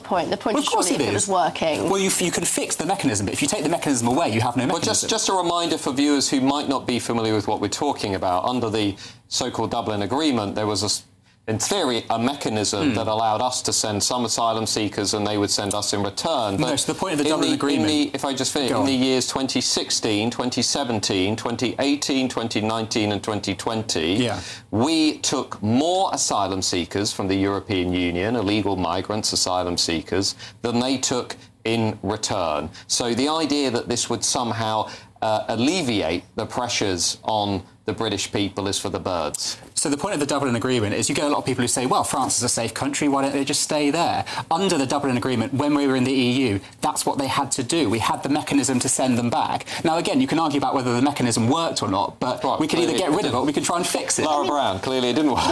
point. The point is surely if it was working. Well, you can fix the mechanism, but if you take the mechanism away, you have no mechanism. Well, just a reminder for viewers who might not be familiar with what we're talking about. Under the so-called Dublin Agreement, there was in theory, a mechanism that allowed us to send some asylum seekers and they would send us in return. But so the point of the Dublin Agreement... if I just finish, in the years 2016, 2017, 2018, 2019 and 2020, we took more asylum seekers from the European Union, illegal migrants, asylum seekers, than they took in return. So the idea that this would somehow alleviate the pressures on the British people is for the birds. So the point of the Dublin Agreement is you get a lot of people who say, well, France is a safe country, why don't they just stay there? Under the Dublin Agreement, when we were in the EU, that's what they had to do. We had the mechanism to send them back. Now, again, you can argue about whether the mechanism worked or not, but we could either get rid of it or we could try and fix it. Lara Brown, clearly it didn't work.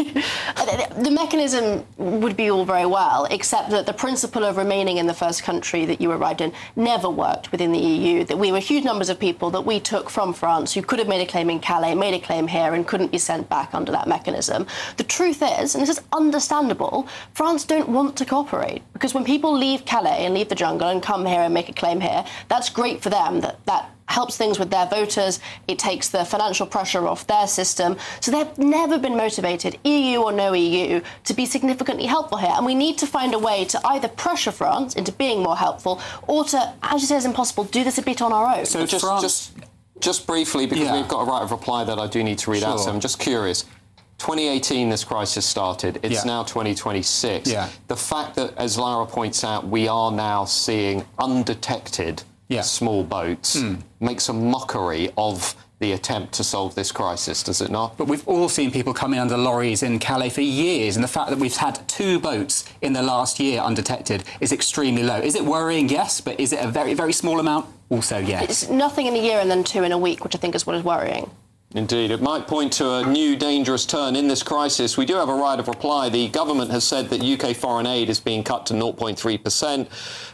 The mechanism would be all very well, except that the principle of remaining in the first country that you arrived in never worked within the EU, that we were huge numbers of people that we took from France who could have made a claim in Calais, made a claim here and couldn't be sent back under that mechanism. The truth is, and this is understandable, France don't want to cooperate, because when people leave Calais and leave the jungle and come here and make a claim here, that's great for them, that helps things with their voters, it takes the financial pressure off their system. So they've never been motivated, EU or no EU, to be significantly helpful here. And we need to find a way to either pressure France into being more helpful or to, as you say, is impossible, do this a bit on our own. So just briefly, because we've got a right of reply that I do need to read out, so I'm just curious. 2018, this crisis started. It's now 2026. The fact that, as Lara points out, we are now seeing undetected small boats makes a mockery of the attempt to solve this crisis, does it not? But we've all seen people coming under lorries in Calais for years, and the fact that we've had 2 boats in the last year undetected is extremely low. Is it worrying? Yes, but is it a very, very small amount? Also, yes. It's nothing in a year and then 2 in a week, which I think is what is worrying. Indeed. It might point to a new dangerous turn in this crisis. We do have a right of reply. The government has said that UK foreign aid is being cut to 0.3%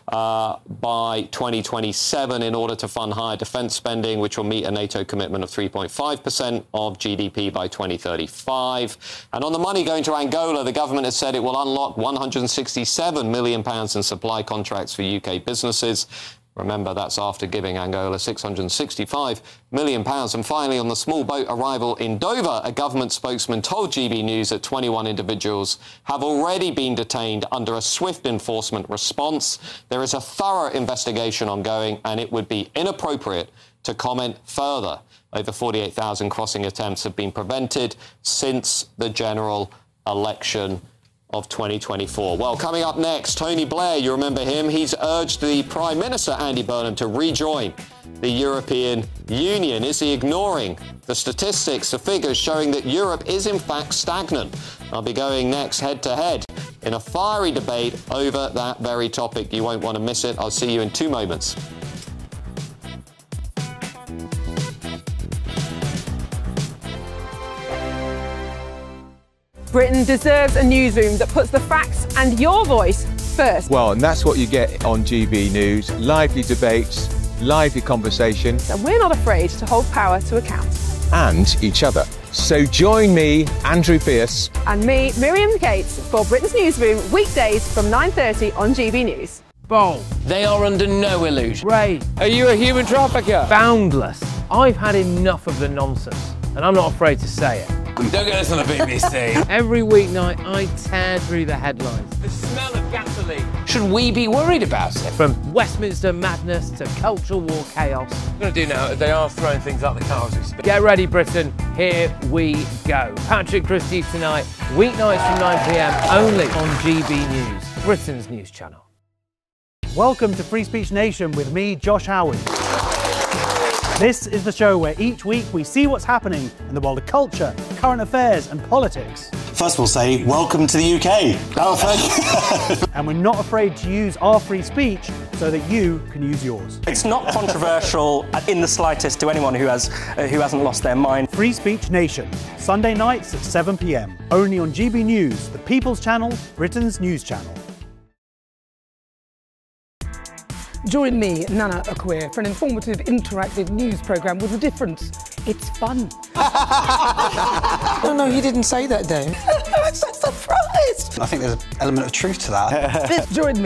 by 2027 in order to fund higher defence spending, which will meet a NATO commitment of 3.5% of GDP by 2035. And on the money going to Angola, the government has said it will unlock £167 million in supply contracts for UK businesses. Remember, that's after giving Angola £665 million. And finally, on the small boat arrival in Dover, a government spokesman told GB News that 21 individuals have already been detained under a swift enforcement response. There is a thorough investigation ongoing, and it would be inappropriate to comment further. Over 48,000 crossing attempts have been prevented since the general election of 2024. Well, coming up next, Tony Blair, you remember him. He's urged the Prime Minister, Andy Burnham, to rejoin the European Union. Is he ignoring the statistics, the figures showing that Europe is in fact stagnant? I'll be going next head-to-head in a fiery debate over that very topic. You won't want to miss it. I'll see you in 2 moments. Britain deserves a newsroom that puts the facts and your voice first. Well, and that's what you get on GB News. Lively debates, lively conversation. And we're not afraid to hold power to account. And each other. So join me, Andrew Pierce. And me, Miriam Gates, for Britain's Newsroom, weekdays from 9:30 on GB News. Bold. They are under no illusion. Ray, are you a human trafficker? Boundless. I've had enough of the nonsense, and I'm not afraid to say it. Don't get us on the BBC. Every weeknight, I tear through the headlines. The smell of gasoline. Should we be worried about it? From Westminster madness to cultural war chaos. What I'm going to do now, they are throwing things out the car as we speak. Get ready, Britain. Here we go. Patrick Christie's tonight, weeknights from 9 p.m, only on GB News, Britain's news channel. Welcome to Free Speech Nation with me, Josh Howard. This is the show where each week we see what's happening in the world of culture, current affairs and politics. First we'll say, welcome to the UK. Oh, thank you. And we're not afraid to use our free speech so that you can use yours. It's not controversial in the slightest to anyone who hasn't lost their mind. Free Speech Nation, Sunday nights at 7 p.m, only on GB News, the People's Channel, Britain's news channel. Join me, Nana Akweer, for an informative, interactive news programme with a difference. It's fun. No, he didn't say that, Dave. I'm so surprised. I think there's an element of truth to that. Join me.